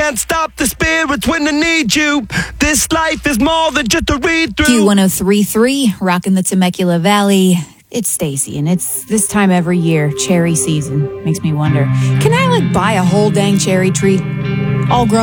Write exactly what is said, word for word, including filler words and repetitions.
can't stop the spirits when they need you. This life is more than just a read through. Q one oh three point three, rocking the Temecula Valley. It's Stacy, and it's this time every year, cherry season. Makes me wonder, can I like buy a whole dang cherry tree? All grown